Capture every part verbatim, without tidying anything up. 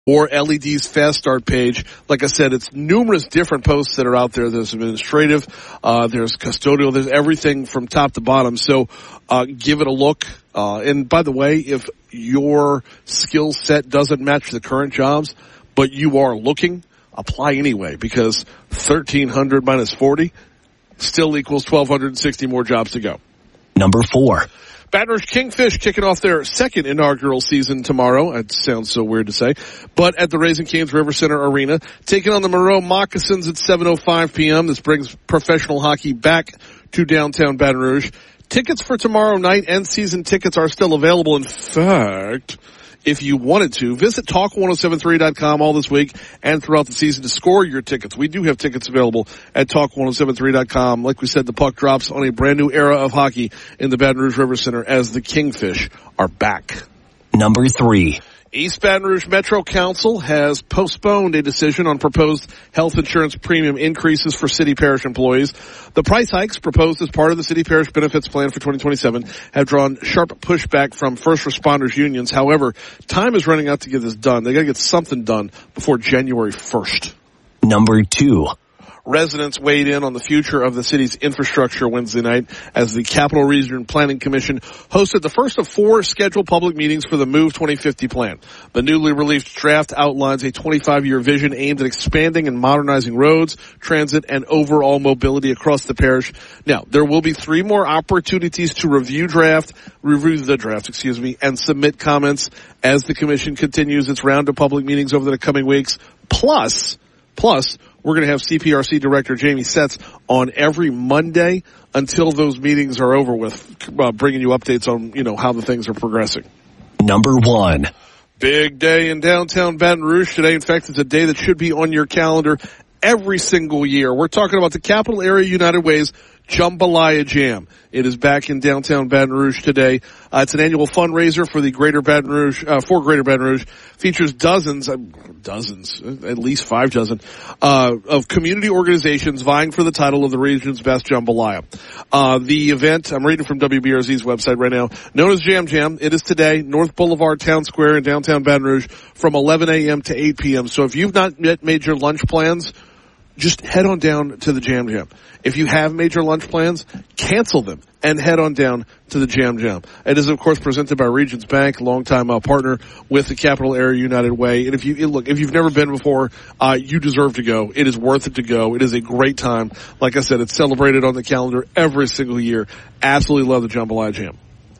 or L E D's Fast Start page. Like I said, it's numerous different posts that are out there. There's administrative, uh, there's custodial, there's everything from top to bottom. So, uh, give it a look. Uh, and by the way, if your skill set doesn't match the current jobs, but you are looking, apply anyway, because thirteen hundred minus forty still equals one thousand two hundred sixty more jobs to go. Number four. Baton Rouge Kingfish kicking off their second inaugural season tomorrow. It sounds so weird to say. But at the Raising Cane's River Center Arena, taking on the Monroe Moccasins at seven oh five p.m. This brings professional hockey back to downtown Baton Rouge. Tickets for tomorrow night and season tickets are still available. In fact, if you wanted to, visit talk ten seventy-three dot com all this week and throughout the season to score your tickets. We do have tickets available at talk ten seventy-three dot com. Like we said, the puck drops on a brand new era of hockey in the Baton Rouge River Center as the Kingfish are back. Number three. East Baton Rouge Metro Council has postponed a decision on proposed health insurance premium increases for city parish employees. The price hikes proposed as part of the city parish benefits plan for twenty twenty-seven have drawn sharp pushback from first responders unions. However, time is running out to get this done. They got to get something done before January first. Number two. Residents weighed in on the future of the city's infrastructure Wednesday night as the Capital Region Planning Commission hosted the first of four scheduled public meetings for the MOVE twenty fifty plan. The newly released draft outlines a twenty-five year vision aimed at expanding and modernizing roads, transit, and overall mobility across the parish. Now, there will be three more opportunities to review draft, review the draft, excuse me, and submit comments as the commission continues its round of public meetings over the coming weeks. Plus, plus, we're going to have C P R C Director Jamie Setz on every Monday until those meetings are over with, uh, bringing you updates on, you know, how the things are progressing. Number one. Big day in downtown Baton Rouge today. In fact, it's a day that should be on your calendar every single year. We're talking about the Capital Area United Way's Jambalaya Jam. It is back in downtown Baton Rouge today. Uh, it's an annual fundraiser for the Greater Baton Rouge, uh, for Greater Baton Rouge. Features dozens, uh, dozens, at least five dozen, uh, of community organizations vying for the title of the region's best jambalaya. Uh, the event, I'm reading from W B R Z's website right now, known as Jam Jam. It is today, North Boulevard Town Square in downtown Baton Rouge from eleven a.m. to eight p.m. So if you've not yet made your lunch plans, just head on down to the Jam Jam. If you have major lunch plans, cancel them and head on down to the Jam Jam. It is, of course, presented by Regions Bank, longtime uh, partner with the Capital Area United Way. And if you look, if you've never been before, uh, you deserve to go. It is worth it to go. It is a great time. Like I said, it's celebrated on the calendar every single year. Absolutely love the Jambalaya Jam.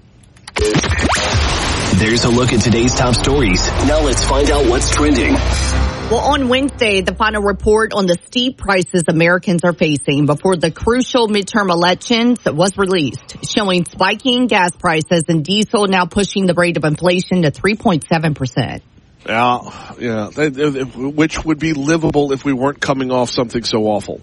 There's a look at today's top stories. Now let's find out what's trending. Well, on Wednesday, the final report on the steep prices Americans are facing before the crucial midterm elections was released, showing spiking gas prices and diesel now pushing the rate of inflation to three point seven percent. Yeah, yeah, which would be livable if we weren't coming off something so awful.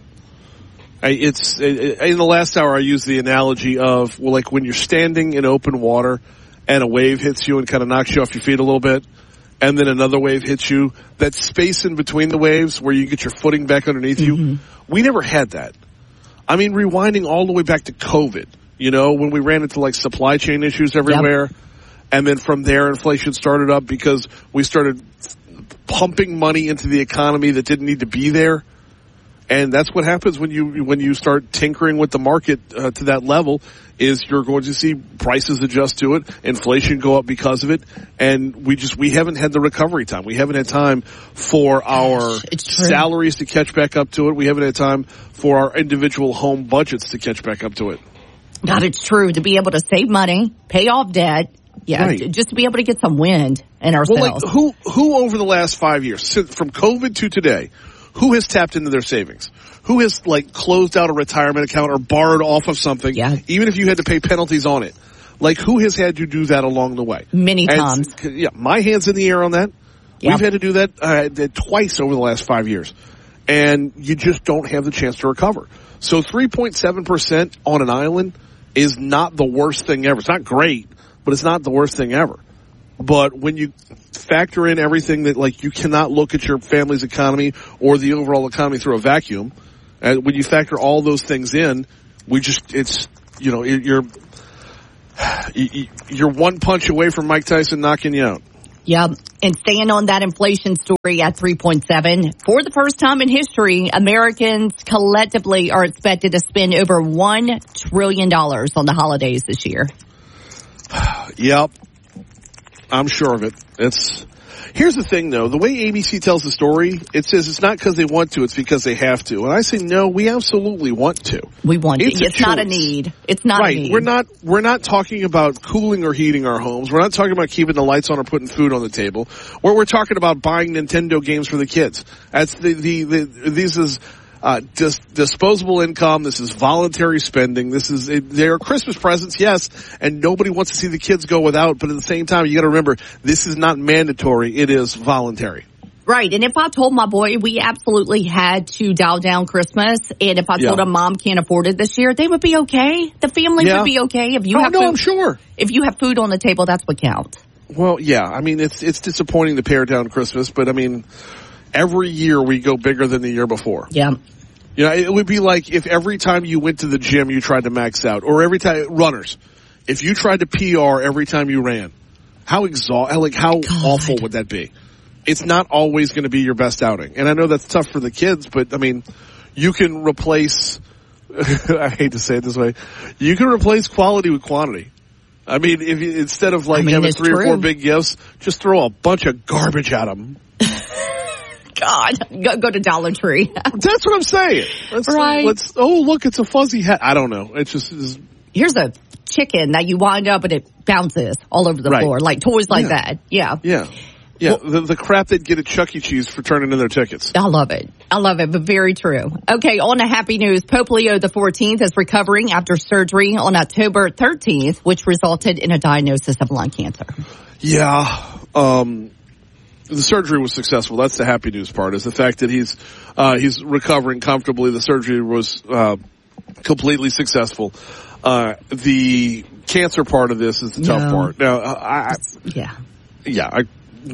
It's in the last hour I used the analogy of, well, like when you're standing in open water and a wave hits you and kind of knocks you off your feet a little bit, and then another wave hits you, that space in between the waves where you get your footing back underneath you, mm-hmm. we never had that. I mean, rewinding all the way back to COVID, you know, when we ran into like supply chain issues everywhere, yep. and then from there inflation started up because we started pumping money into the economy that didn't need to be there. And that's what happens when you when you start tinkering with the market uh, to that level, is you're going to see prices adjust to it, inflation go up because of it, and we just we haven't had the recovery time. We haven't had time for our salaries to catch back up to it. We haven't had time for our individual home budgets to catch back up to it. God, it's true. To be able to save money, pay off debt, yeah, right. just to be able to get some wind in ourselves. Well, like, who who over the last five years, from COVID to today, who has tapped into their savings? Who has, like, closed out a retirement account or borrowed off of something, yeah. even if you had to pay penalties on it? Like, who has had to do that along the way? Many and, times. Yeah, my hand's in the air on that. Yep. We've had to do that uh, twice over the last five years. And you just don't have the chance to recover. So three point seven percent on an island is not the worst thing ever. It's not great, but it's not the worst thing ever. But when you factor in everything that, like, you cannot look at your family's economy or the overall economy through a vacuum, and when you factor all those things in, we just, it's, you know, you're, you're one punch away from Mike Tyson knocking you out. Yep. And staying on that inflation story at three point seven, for the first time in history, Americans collectively are expected to spend over one trillion dollars on the holidays this year. Yep. I'm sure of it. It's, here's the thing though, the way A B C tells the story, it says it's not because they want to, it's because they have to. And I say, no, we absolutely want to. We want it's to. It's not a need. It's not right. a need. We're not, we're not talking about cooling or heating our homes. We're not talking about keeping the lights on or putting food on the table. Where we're talking about buying Nintendo games for the kids. That's the, the, the this is, Uh, dis- disposable income. This is voluntary spending. This is, it, they are Christmas presents, yes, and nobody wants to see the kids go without, but at the same time, you gotta remember, this is not mandatory, it is voluntary. Right, and if I told my boy we absolutely had to dial down Christmas, and if I told Yeah. him mom can't afford it this year, they would be okay. The family Yeah. would be okay. If you Oh, have no, food, I'm sure. If you have food on the table, that's what counts. Well, yeah, I mean, it's, it's disappointing to pare down Christmas, but I mean, every year we go bigger than the year before. Yeah. You know, it would be like if every time you went to the gym you tried to max out, or every time, runners, if you tried to P R every time you ran, how exhaust, like how God. awful would that be? It's not always going to be your best outing. And I know that's tough for the kids, but I mean, you can replace, I hate to say it this way, you can replace quality with quantity. I mean, if you, instead of like I mean, having it's three true. or four big gifts, just throw a bunch of garbage at them. God, go, go to Dollar Tree. That's what I'm saying. Let's, Right. Let's. Oh, look, it's a fuzzy hat. I don't know. It's just. It's, Here's a chicken that you wind up and it bounces all over the Right. floor, like toys like Yeah. that. Yeah. yeah, yeah. Well- the the crap they'd get at Chuck E. Cheese for turning in their tickets. I love it. I love it, but very true. Okay, on to happy news. Pope Leo the fourteenth is recovering after surgery on October thirteenth, which resulted in a diagnosis of lung cancer. Yeah. Um. The surgery was successful. That's the happy news part, is the fact that he's uh he's recovering comfortably. The surgery was uh completely successful. Uh the cancer part of this is the tough No. part. Now, I, I Yeah. yeah, I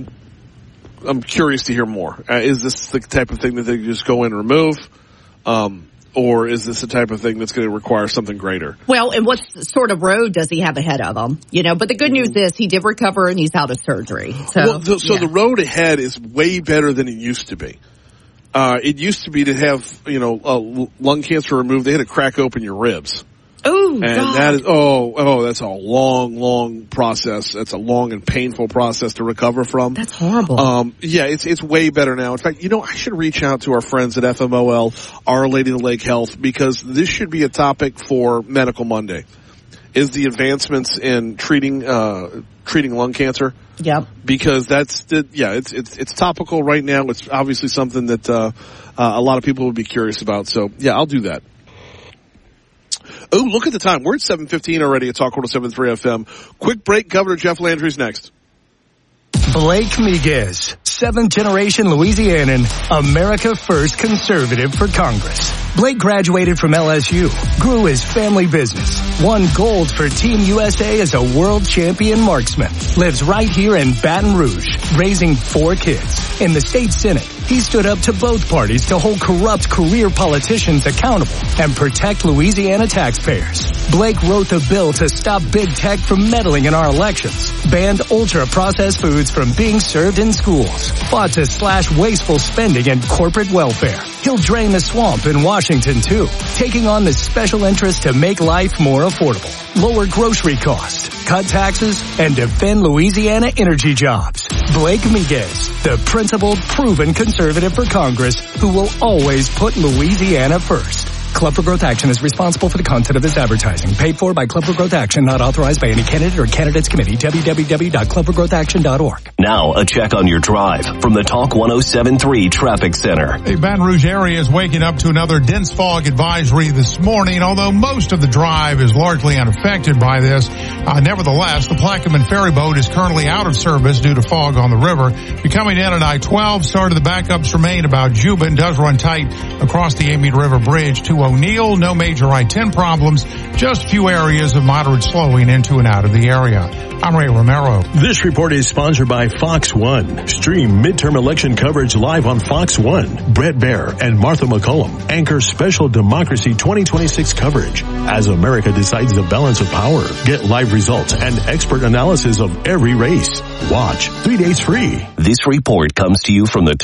I'm curious to hear more. Uh, is this the type of thing that they just go in and remove? Um or is this the type of thing that's going to require something greater? Well, and what sort of road does he have ahead of him? You know, but the good news is he did recover and he's out of surgery. So, Well, the, so yeah. the road ahead is way better than it used to be. Uh, it used to be to have, you know, uh, lung cancer removed. They had to crack open your ribs. Ooh, And God. that is, oh, oh, that's a long, long process. That's a long and painful process to recover from. That's horrible. Um, yeah, it's, it's way better now. In fact, you know, I should reach out to our friends at F M O L, Our Lady of the Lake Health, because this should be a topic for Medical Monday. Is the advancements in treating, uh, treating lung cancer. Yep. Because that's the, yeah, it's, it's, it's topical right now. It's obviously something that, uh, uh, a lot of people would be curious about. So yeah, I'll do that. Oh, look at the time. We're at seven fifteen already at Talk one oh seven point three F M. Quick break. Governor Jeff Landry's next. Blake Miguez, seventh generation Louisianan, America First conservative for Congress. Blake graduated from L S U, grew his family business, won gold for Team U S A as a world champion marksman, lives right here in Baton Rouge, raising four kids. In the state Senate, he stood up to both parties to hold corrupt career politicians accountable and protect Louisiana taxpayers. Blake wrote the bill to stop big tech from meddling in our elections, banned ultra-processed foods from being served in schools, fought to slash wasteful spending and corporate welfare. He'll drain the swamp in Washington too, taking on the special interests to make life more affordable, lower grocery costs, cut taxes, and defend Louisiana energy jobs. Blake Miguez, the principled, proven conservative for Congress who will always put Louisiana first. Club for Growth Action is responsible for the content of this advertising. Paid for by Club for Growth Action, not authorized by any candidate or candidates committee. w w w dot club for growth action dot org. Now, a check on your drive from the Talk one oh seven point three Traffic Center. The Baton Rouge area is waking up to another dense fog advisory this morning, although most of the drive is largely unaffected by this. Uh, nevertheless, the Plaquemine ferry boat is currently out of service due to fog on the river. You're coming in at I twelve. Start of the backups remain about Juba and does run tight across the Amite River Bridge to O'Neill. No major I ten problems, just few areas of moderate slowing into and out of the area. I'm Ray Romero. This report is sponsored by Fox One. Stream midterm election coverage live on Fox One. Brett Baer and Martha McCollum anchor special Democracy twenty twenty-six coverage as America decides the balance of power. Get live results and expert analysis of every race. Watch three days free. This report comes to you from the